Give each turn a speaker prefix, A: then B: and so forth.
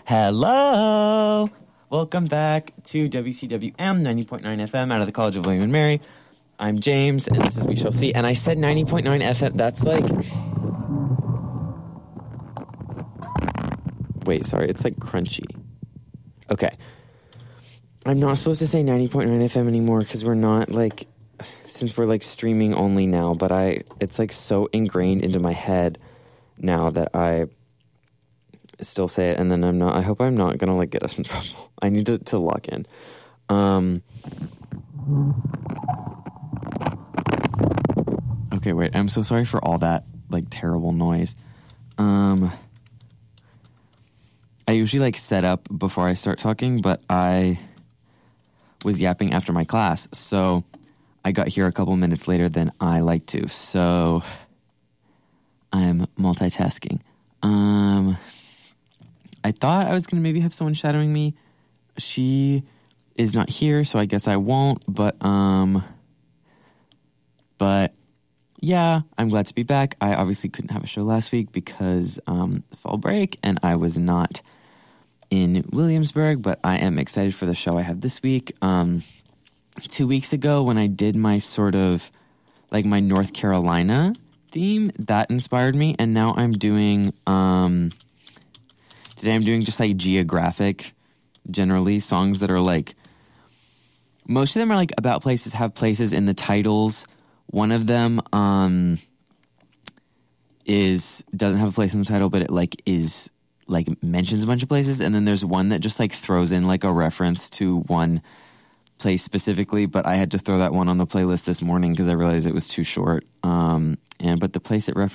A: Hello! Welcome back to WCWM 90.9 FM out of the College of William and Mary. I'm James, and this is We Shall See. And I said 90.9 FM. That's like... Wait, sorry. It's like crunchy. Okay. I'm not supposed to say 90.9 FM anymore because we're not like... Since we're like streaming only now, but it's like so ingrained into my head now that I still say it, and then I hope I'm not gonna like get us in trouble. I need to lock in. Okay, wait, I'm so sorry for all that like terrible noise. I usually like set up before I start talking, but I was yapping after my class, so I got here a couple minutes later than I like to, so I'm multitasking. I thought I was going to maybe have someone shadowing me. She is not here, so I guess I won't, but yeah, I'm glad to be back. I obviously couldn't have a show last week because fall break, and I was not in Williamsburg, but I am excited for the show I have this week. 2 weeks ago when I did my sort of like my North Carolina theme, that inspired me, and now I'm doing today I'm doing just like geographic, generally songs that are like, most of them are like about places, have places in the titles. One of them doesn't have a place in the title, but it like is like mentions a bunch of places, and then there's one that just like throws in like a reference to one place specifically, but I had to throw that one on the playlist this morning because I realized it was too short. But the place it references